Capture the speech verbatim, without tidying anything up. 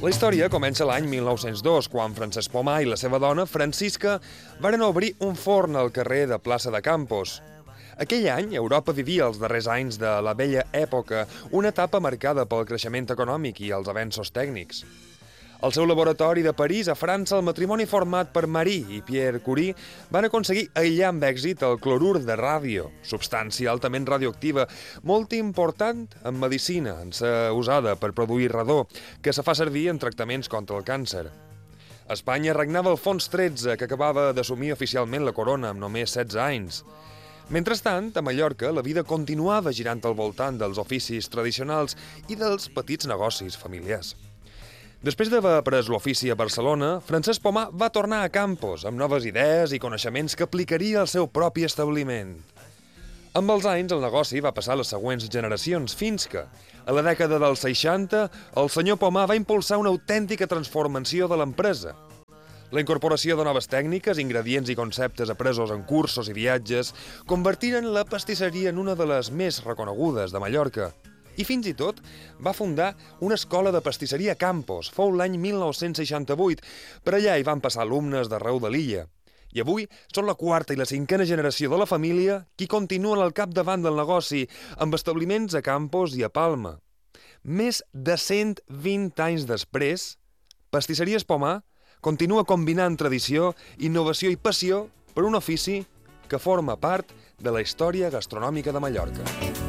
La història comença l'any mil nou-cents dos, quan Francesc Pomar i la seva dona, Francisca, varen obrir un forn al carrer de Plaça de Campos. Aquell any, Europa vivia els darrers anys de la vella època, una etapa marcada pel creixement econòmic i els avenços tècnics. Al seu laboratori de París, a França, el matrimoni format per Marie i Pierre Curie van aconseguir aïllar amb èxit el clorur de ràdio, substància altament radioactiva, molt important en medicina, en ser usada per produir radó, que se fa servir en tractaments contra el càncer. A Espanya regnava Alfons tretze, que acabava d'assumir oficialment la corona amb només setze anys. Mentrestant, a Mallorca, la vida continuava girant al voltant dels oficis tradicionals i dels petits negocis familiars. Després d'haver pres l'ofici a Barcelona, Francesc Pomar va tornar a Campos amb noves idees i coneixements que aplicaria al seu propi establiment. Amb els anys, el negoci va passar a les següents generacions, fins que, a la dècada dels seixanta, el senyor Pomar va impulsar una autèntica transformació de l'empresa. La incorporació de noves tècniques, ingredients i conceptes apresos en cursos i viatges convertiren la pastisseria en una de les més reconegudes de Mallorca. I fins i tot va fundar una escola de pastisseria a Campos, fou l'any mil nou-cents seixanta-vuit. Per allà hi van passar alumnes d'arreu de l'illa. I avui són la quarta i la cinquena generació de la família qui continuen al capdavant del negoci, amb establiments a Campos i a Palma. Més de cent vint anys després, Pastisseries Pomar continua combinant tradició, innovació i passió per un ofici que forma part de la història gastronòmica de Mallorca.